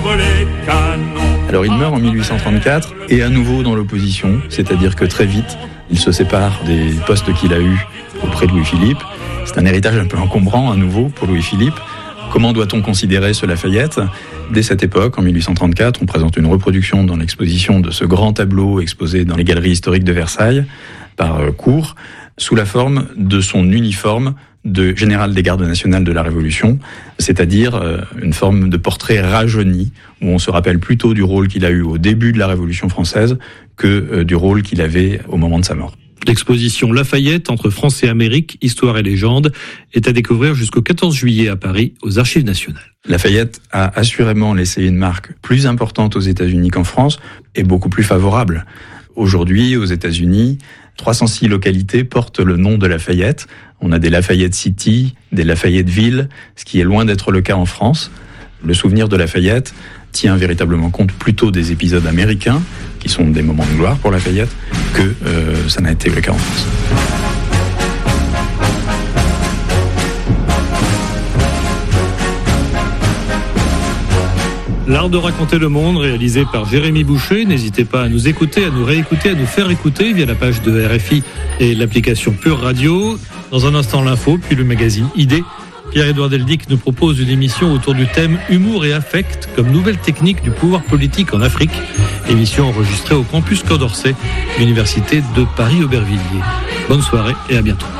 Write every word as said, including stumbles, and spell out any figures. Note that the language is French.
Alors il meurt en mille huit cent trente-quatre et à nouveau dans l'opposition, c'est-à-dire que très vite, il se sépare des postes qu'il a eus auprès de Louis-Philippe. C'est un héritage un peu encombrant à nouveau pour Louis-Philippe. Comment doit-on considérer ce Lafayette ? Dès cette époque, en mille huit cent trente-quatre, on présente une reproduction dans l'exposition de ce grand tableau exposé dans les galeries historiques de Versailles par Cour, sous la forme de son uniforme de général des gardes nationales de la Révolution, c'est-à-dire euh, une forme de portrait rajeuni, où on se rappelle plutôt du rôle qu'il a eu au début de la Révolution française que euh, du rôle qu'il avait au moment de sa mort. L'exposition Lafayette entre France et Amérique, histoire et légende, est à découvrir jusqu'au quatorze juillet à Paris, aux Archives nationales. Lafayette a assurément laissé une marque plus importante aux États-Unis qu'en France et beaucoup plus favorable. Aujourd'hui, aux États-Unis, trois cent six localités portent le nom de Lafayette. On a des Lafayette City, des Lafayetteville, ce qui est loin d'être le cas en France. Le souvenir de Lafayette tient véritablement compte plutôt des épisodes américains, qui sont des moments de gloire pour Lafayette, que euh, ça n'a été le cas en France. L'art de raconter le monde, réalisé par Jérémy Boucher. N'hésitez pas à nous écouter, à nous réécouter, à nous faire écouter via la page de R F I et l'application Pure Radio. Dans un instant, l'info, puis le magazine Idées. Pierre-Édouard Deldic nous propose une émission autour du thème Humour et affect comme nouvelle technique du pouvoir politique en Afrique. Émission enregistrée au campus Condorcet, Université de Paris-Aubervilliers. Bonne soirée et à bientôt.